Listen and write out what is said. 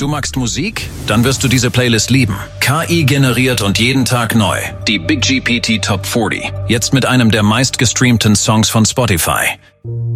Du magst Musik? Dann wirst du diese Playlist lieben. KI generiert und jeden Tag neu. Die Big GPT Top 40. Jetzt mit einem der meistgestreamten Songs von Spotify.